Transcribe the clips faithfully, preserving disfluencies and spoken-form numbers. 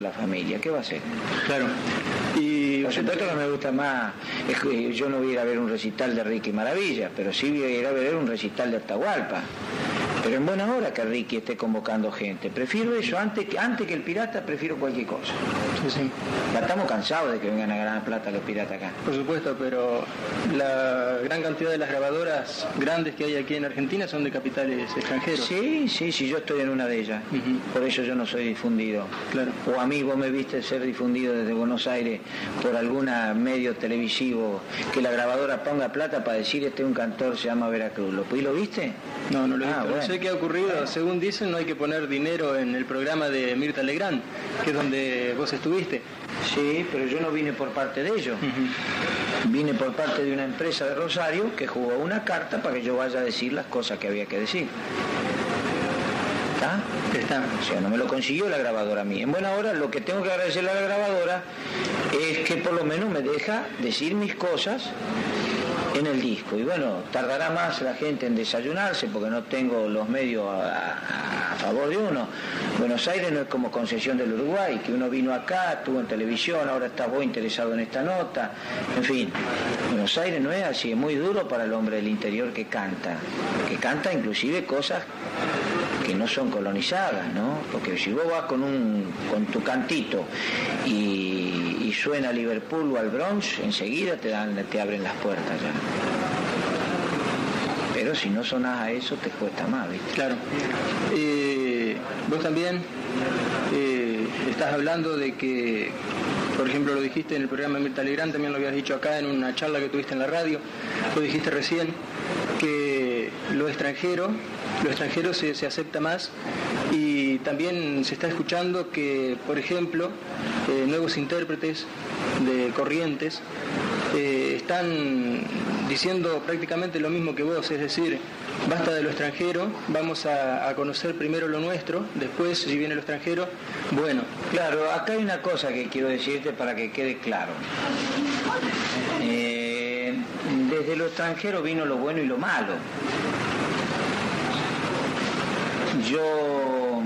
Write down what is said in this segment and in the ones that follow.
la familia, ¿qué va a hacer? Claro. Y por supuesto que me gusta más, es que yo no voy a ir a ver un recital de Ricky Maravilla, pero sí voy a ir a ver un recital de Atahualpa. Pero en buena hora que Ricky esté convocando gente. Prefiero eso, antes que, antes que el pirata, prefiero cualquier cosa. Sí, sí. Ya estamos cansados de que vengan a ganar plata los piratas acá. Por supuesto, pero la gran cantidad de las grabadoras grandes que hay aquí en Argentina son de capitales extranjeros. Sí, sí, sí, yo estoy en una de ellas. Uh-huh. Por eso yo no soy difundido. Claro. O a mí vos me viste ser difundido desde Buenos Aires por algún medio televisivo que la grabadora ponga plata para decir este es un cantor, se llama Veracruz. ¿Lo, ¿lo viste? No, no lo he ah, visto. Bueno. No sé qué ha ocurrido. Según dicen, no hay que poner dinero en el programa de Mirta Legrand, que es donde vos estuviste. Sí, pero yo no vine por parte de ellos. Uh-huh. Vine por parte de una empresa de Rosario que jugó una carta para que yo vaya a decir las cosas que había que decir. ¿Está? Está. O sea, no me lo consiguió la grabadora a mí. En buena hora, lo que tengo que agradecerle a la grabadora es que por lo menos me deja decir mis cosas en el disco. Y bueno, tardará más la gente en desayunarse porque no tengo los medios a, a, a favor de uno. Buenos Aires no es como Concesión del Uruguay, que uno vino acá, estuvo en televisión, ahora está vos interesado en esta nota. En fin, Buenos Aires no es así, es muy duro para el hombre del interior que canta, que canta inclusive cosas que no son colonizadas, ¿no? Porque si vos vas con un con tu cantito y, y suena a Liverpool o al Bronx, enseguida te dan te abren las puertas ya. Pero si no sonás a eso te cuesta más, ¿viste? Claro. Eh, vos también eh, estás hablando de que, por ejemplo, lo dijiste en el programa de Mirta Legrand, también lo habías dicho acá en una charla que tuviste en la radio, lo dijiste recién, que lo extranjero, lo extranjero se, se acepta más, y también se está escuchando que, por ejemplo, eh, nuevos intérpretes de Corrientes eh, están diciendo prácticamente lo mismo que vos, es decir, basta de lo extranjero, vamos a, a conocer primero lo nuestro, después si viene lo extranjero, bueno. Claro, acá hay una cosa que quiero decirte para que quede claro. Eh, desde lo extranjero vino lo bueno y lo malo. Yo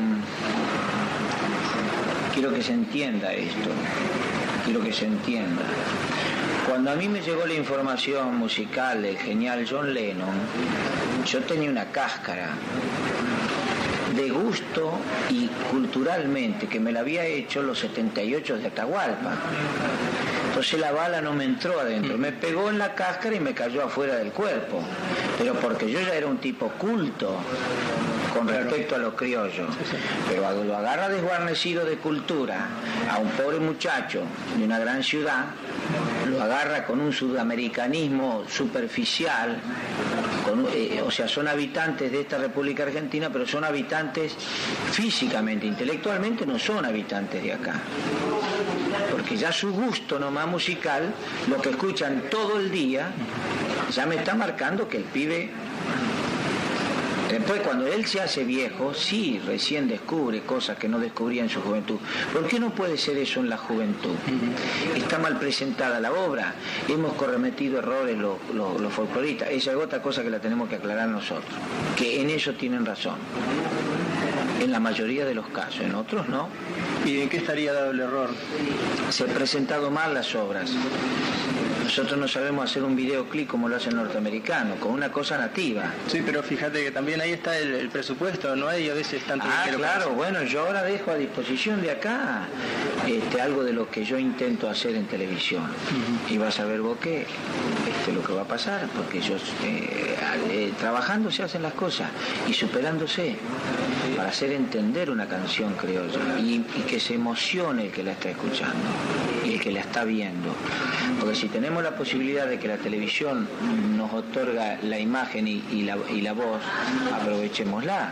quiero que se entienda esto, quiero que se entienda. Cuando a mí me llegó la información musical del genial John Lennon, yo tenía una cáscara de gusto y culturalmente que me la había hecho los setenta y ocho de Atahualpa. Entonces la bala no me entró adentro, me pegó en la cáscara y me cayó afuera del cuerpo, pero porque yo ya era un tipo culto con respecto a los criollos, pero lo agarra desguarnecido de cultura a un pobre muchacho de una gran ciudad, lo agarra con un sudamericanismo superficial, con, eh, o sea, son habitantes de esta República Argentina, pero son habitantes físicamente, intelectualmente no son habitantes de acá, porque ya su gusto nomás musical, lo que escuchan todo el día, ya me está marcando que el pibe, después cuando él se hace viejo, sí, recién descubre cosas que no descubría en su juventud. ¿Por qué no puede ser eso en la juventud? Está mal presentada la obra, hemos cometido errores los, los, los folcloristas, esa es otra cosa que la tenemos que aclarar nosotros, que en eso tienen razón, en la mayoría de los casos, en otros no. ¿Y en qué estaría dado el error? Se han presentado mal las obras. Nosotros no sabemos hacer un videoclip como lo hace el norteamericano, con una cosa nativa. Sí, pero fíjate que también ahí está el, el presupuesto, no hay a veces tanto ah, dinero. Claro, bueno, yo ahora dejo a disposición de acá este, algo de lo que yo intento hacer en televisión. Uh-huh. Y vas a ver vos qué, este, lo que va a pasar, porque yo eh, eh, trabajando se hacen las cosas y superándose para hacer entender una canción criolla y, y que se emocione el que la está escuchando y el que la está viendo. Porque si tenemos la posibilidad de que la televisión nos otorga la imagen y, y, la, y la voz, aprovechémosla.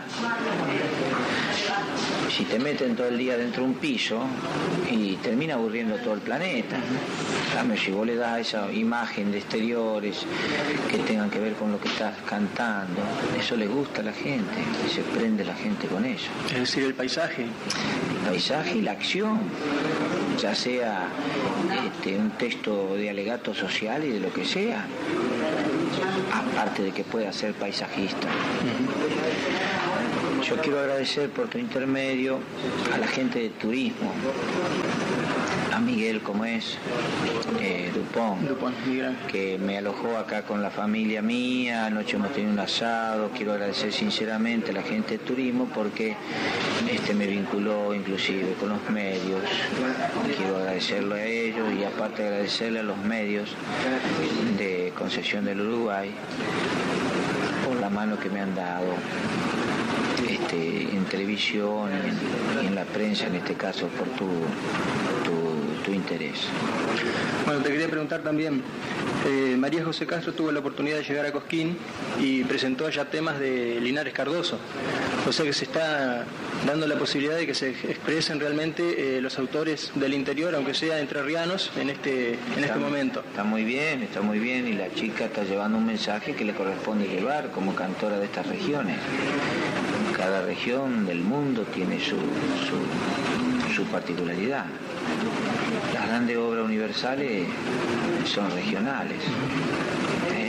Si te meten todo el día dentro de un piso y termina aburriendo todo el planeta. Dame, si vos le das esa imagen de exteriores que tengan que ver con lo que estás cantando, eso le gusta a la gente, se prende la gente con eso. Es decir, el paisaje. El paisaje y la acción, ya sea este, un texto de alegato social y de lo que sea, aparte de que pueda ser paisajista. Uh-huh. Yo quiero agradecer por tu intermedio a la gente de turismo, a Miguel, como es, eh, Dupont, Dupont que me alojó acá con la familia mía. Anoche hemos tenido un asado. Quiero agradecer sinceramente a la gente de turismo porque este me vinculó inclusive con los medios. Quiero agradecerlo a ellos y aparte agradecerle a los medios de Concesión del Uruguay por la mano que me han dado este, en televisión y en, en la prensa, en este caso por tu, tu, tu interés. Bueno, te quería preguntar también, eh, María José Castro tuvo la oportunidad de llegar a Cosquín y presentó allá temas de Linares Cardoso, o sea que se está dando la posibilidad de que se expresen realmente eh, los autores del interior, aunque sea entrerrianos, en este, en está, este momento. Está muy bien, está muy bien, y la chica está llevando un mensaje que le corresponde llevar como cantora de estas regiones. Cada región del mundo tiene su, su, su particularidad. Las grandes obras universales son regionales. ¿eh?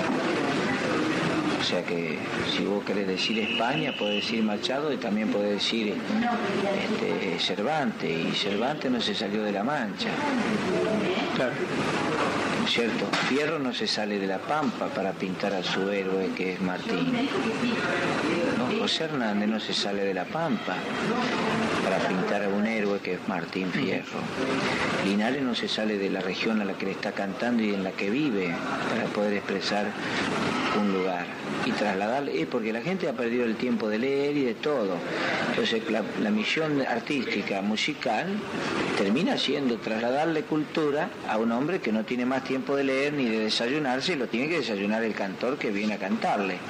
O sea que si vos querés decir España, podés decir Machado y también podés decir este, Cervantes. Y Cervantes no se salió de la Mancha. Claro. ¿Cierto? Fierro no se sale de la Pampa para pintar a su héroe que es Martín. ¿no? José Hernández no se sale de la Pampa para pintar a un héroe que es Martín Fierro. Linares no se sale de la región a la que le está cantando y en la que vive para poder expresar un lugar y trasladarle, es porque la gente ha perdido el tiempo de leer y de todo. Entonces la, la misión artística, musical, termina siendo trasladarle cultura a un hombre que no tiene más tiempo de leer ni de desayunarse, lo tiene que desayunar el cantor que viene a cantarle. ¿Eh?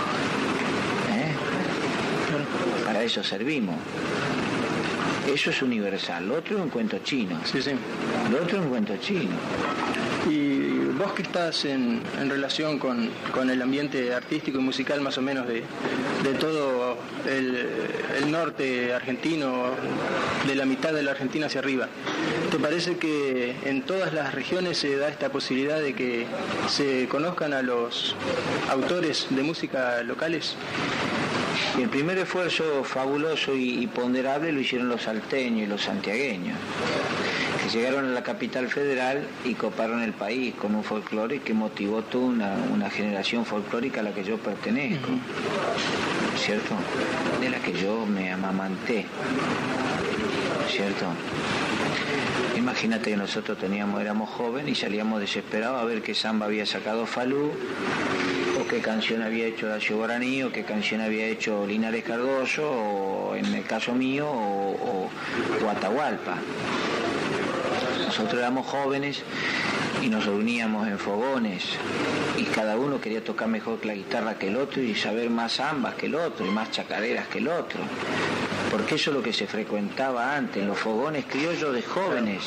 Para eso servimos. Eso es universal. Lo otro es un cuento chino. Sí, sí. Lo otro es un cuento chino. Y vos que estás en, en relación con, con el ambiente artístico y musical más o menos de, de todo el, el norte argentino, de la mitad de la Argentina hacia arriba, ¿te parece que en todas las regiones se da esta posibilidad de que se conozcan a los autores de música locales? Y el primer esfuerzo fabuloso y, y ponderable lo hicieron los salteños y los santiagueños, que llegaron a la capital federal y coparon el país con un folclore que motivó toda una, una generación folclórica a la que yo pertenezco, ¿cierto? De la que yo me amamanté, ¿cierto? Imagínate que nosotros teníamos, éramos jóvenes y salíamos desesperados a ver qué samba había sacado Falú, o qué canción había hecho Horacio Guaraní, o qué canción había hecho Linares Cardoso, o en el caso mío, o, o, o Atahualpa. Nosotros éramos jóvenes y nos reuníamos en fogones y cada uno quería tocar mejor la guitarra que el otro y saber más zambas que el otro y más chacareras que el otro. Porque eso es lo que se frecuentaba antes, en los fogones criollos de jóvenes.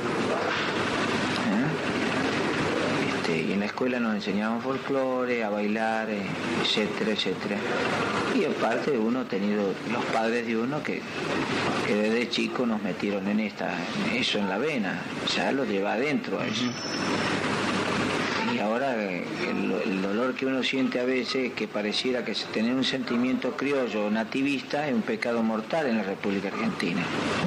Y en la escuela nos enseñaban folclore, a bailar, etcétera, etcétera. Y aparte uno ha tenido los padres de uno que, que desde chico nos metieron en esta, eso en la vena, ya lo lleva adentro a eso. Y ahora el, el dolor que uno siente a veces es que pareciera que tener un sentimiento criollo nativista es un pecado mortal en la República Argentina.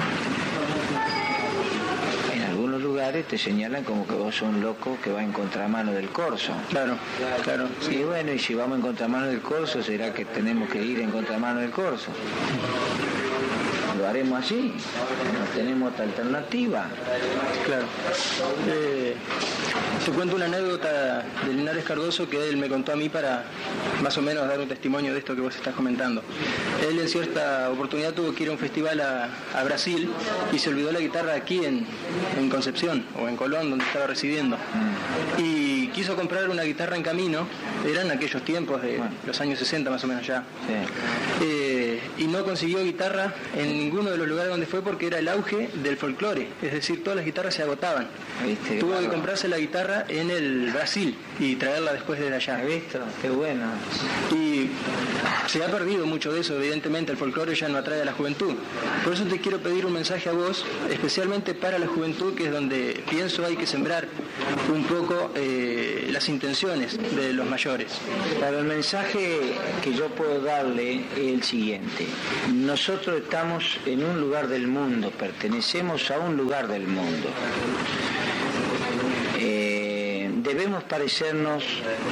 Lugares te señalan como que vos sos un loco que va en contramano del corso. Claro, claro. Sí. Y bueno, y si vamos en contramano del corso, será que tenemos que ir en contramano del corso. Lo haremos así, no tenemos otra alternativa. Claro. Eh, te cuento una anécdota de Linares Cardoso que él me contó a mí para más o menos dar un testimonio de esto que vos estás comentando. Él en cierta oportunidad tuvo que ir a un festival a, a Brasil y se olvidó la guitarra aquí en, en Concepción o en Colón, donde estaba residiendo. Mm. Y quiso comprar una guitarra en camino, eran aquellos tiempos de bueno. los años sesenta más o menos ya. Sí. Eh, y no consiguió guitarra en ninguno de los lugares donde fue porque era el auge del folclore, es decir, todas las guitarras se agotaban. ¿Viste? Tuvo bueno. que comprarse la guitarra en el Brasil y traerla después de allá. ¿Visto? Qué bueno. Y se ha perdido mucho de eso, evidentemente el folclore ya no atrae a la juventud. Por eso te quiero pedir un mensaje a vos, especialmente para la juventud, que es donde pienso hay que sembrar un poco eh, las intenciones de los mayores. Claro, el mensaje que yo puedo darle es el siguiente. siguiente. Nosotros estamos en un lugar del mundo, pertenecemos a un lugar del mundo. Eh, debemos parecernos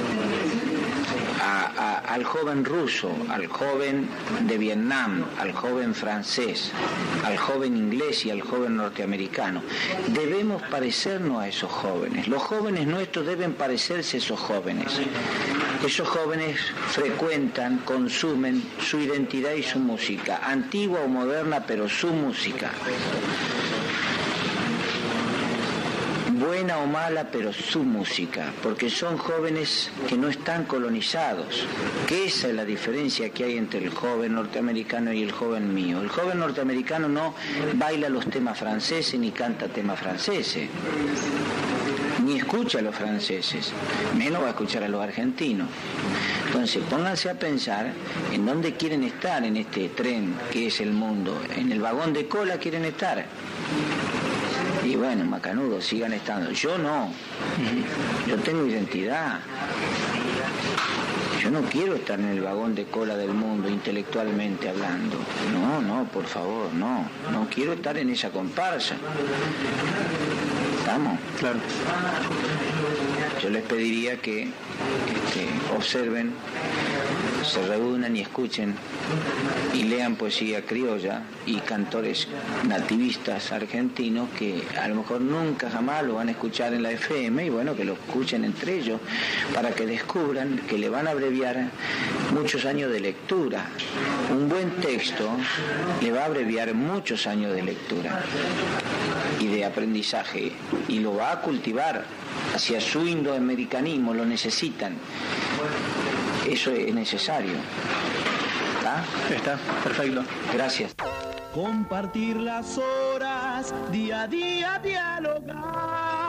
a, a, al joven ruso, al joven de Vietnam, al joven francés, al joven inglés y al joven norteamericano. Debemos parecernos a esos jóvenes. Los jóvenes nuestros deben parecerse a esos jóvenes. Esos jóvenes frecuentan, consumen su identidad y su música, antigua o moderna, pero su música. Buena o mala, pero su música, porque son jóvenes que no están colonizados, que esa es la diferencia que hay entre el joven norteamericano y el joven mío. El joven norteamericano no baila los temas franceses ni canta temas franceses, ni escucha a los franceses, menos va a escuchar a los argentinos. Entonces pónganse a pensar en dónde quieren estar en este tren que es el mundo. En el vagón de cola quieren estar. Y bueno, macanudos, sigan estando. Yo no. Yo tengo identidad. Yo no quiero estar en el vagón de cola del mundo, intelectualmente hablando. No, no, por favor, no. No quiero estar en esa comparsa. ¿Estamos? Claro. Yo les pediría que este, observen, se reúnan y escuchen y lean poesía criolla y cantores nativistas argentinos que a lo mejor nunca jamás lo van a escuchar en la F M, y bueno, que lo escuchen entre ellos para que descubran que le van a abreviar muchos años de lectura. Un buen texto le va a abreviar muchos años de lectura y de aprendizaje, y lo va a cultivar hacia su indoamericanismo, lo necesitan. Eso es necesario. ¿Está? Está, perfecto. Gracias. Compartir las horas, día a día dialogar.